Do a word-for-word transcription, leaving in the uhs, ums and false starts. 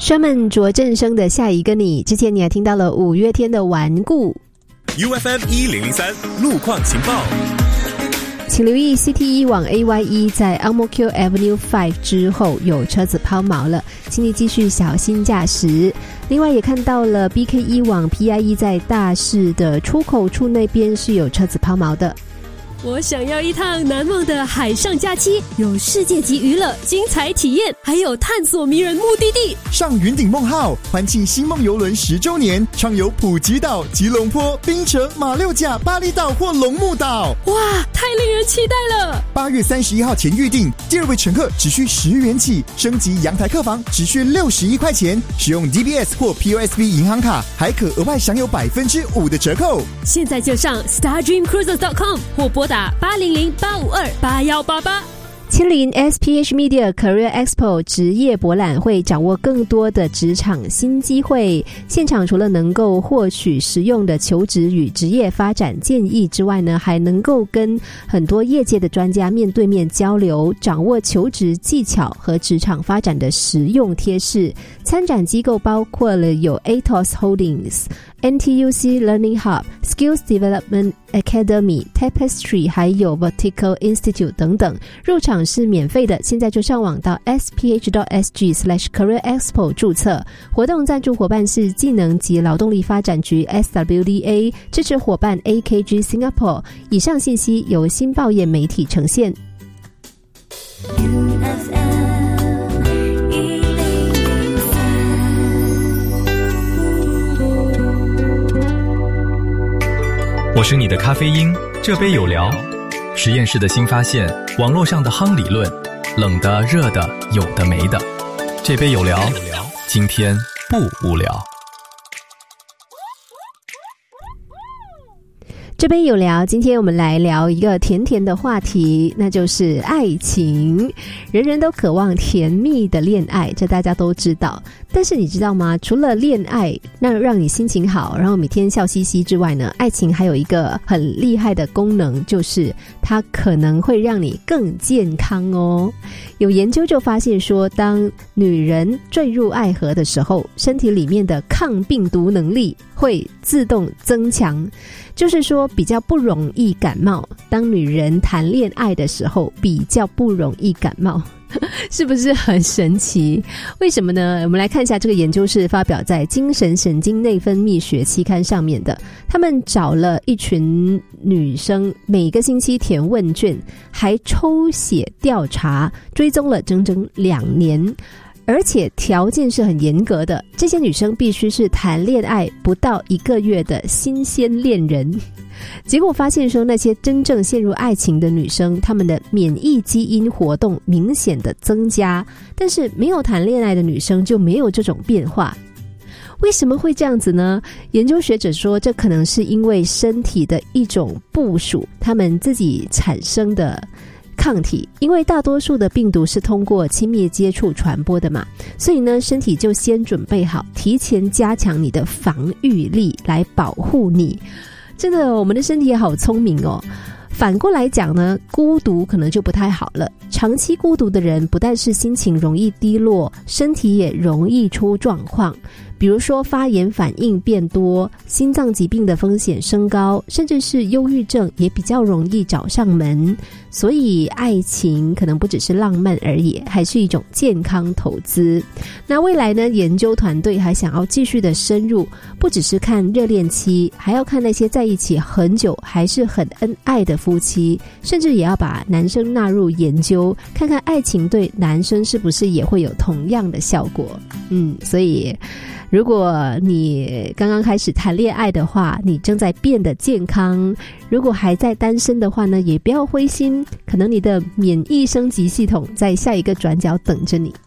Sherman 卓振生的下一个你，之前你还听到了五月天的顽固。 U F M 一零零三路况情报， 请留意 C T 一 往 A Y E 在 Ang Mo Kio Avenue 五之后有车子抛锚了，请你继续小心驾驶。另外也看到了 B K 一 往 P I E 在大市的出口处那边是有车子抛锚的。 我想要一趟难忘的海上假期，有世界级娱乐、精彩体验，还有探索迷人目的地。 上云顶梦号，欢庆星梦游轮十周年，畅游普吉岛、吉隆坡、槟城、马六甲、巴厘岛或龙目岛。 哇，太令人期待了！ 八月三十一号前预定，第二位乘客只需十元起，升级阳台客房只需六十一块钱，使用 D B S 或 P O S B 银行卡，还可额外享有百分之五的折扣。 现在就上 star dream cruises dot com 或拨打八零零八五二八一八八。 亲临 S P H Media Career Expo 职业博览会，掌握更多的职场新机会。现场除了能够获取实用的求职与职业发展建议之外呢，还能够跟很多业界的专家面对面交流，掌握求职技巧和职场发展的实用贴士。参展机构包括了有 A T O S Holdings、N T U C Learning Hub、Skills Development Academy、Tapestry 还有 Vertical Institute 等等。入场是免费的，现在就上网到 s p h dot s g slash career expo 注册。活动赞助伙伴是技能及劳动力发展局 S W D A， 支持伙伴 A K G Singapore。以上信息由新报业媒体呈现。 我是你的咖啡因，这杯有聊。实验室的新发现，网络上的夯理论，冷的、热的，有的没的。这杯有聊，今天不无聊。 这边有聊，今天我们来聊一个甜甜的话题，那就是爱情。人人都渴望甜蜜的恋爱，这大家都知道。但是你知道吗？除了恋爱那让你心情好，然后每天笑嘻嘻之外呢，爱情还有一个很厉害的功能，就是它可能会让你更健康哦。有研究就发现说，当女人坠入爱河的时候，身体里面的抗病毒能力会自动增强，就是说比较不容易感冒。当女人谈恋爱的时候，比较不容易感冒。是不是很神奇？为什么呢？我们来看一下这个研究是发表在《精神神经内分泌学》期刊上面的。他们找了一群女生，每个星期填问卷，还抽血调查，追踪了整整两年。而且条件是很严格的，这些女生必须是谈恋爱不到一个月的新鲜恋人。结果发现说，那些真正陷入爱情的女生，她们的免疫基因活动明显的增加，但是没有谈恋爱的女生就没有这种变化。为什么会这样子呢？研究学者说，这可能是因为身体的一种部署，她们自己产生的抗体，因为大多数的病毒是通过亲密接触传播的嘛，所以呢，身体就先准备好，提前加强你的防御力来保护你。真的，我们的身体也好聪明哦。反过来讲呢，孤独可能就不太好了。长期孤独的人，不但是心情容易低落，身体也容易出状况。比如说发炎反应变多，心脏疾病的风险升高，甚至是忧郁症也比较容易找上门。所以爱情可能不只是浪漫而已，还是一种健康投资。那未来呢，研究团队还想要继续的深入，不只是看热恋期，还要看那些在一起很久还是很恩爱的夫妻，甚至也要把男生纳入研究，看看爱情对男生是不是也会有同样的效果。嗯，所以如果你刚刚开始谈恋爱的话，你正在变得健康。如果还在单身的话呢，也不要灰心，可能你的免疫升级系统在下一个转角等着你。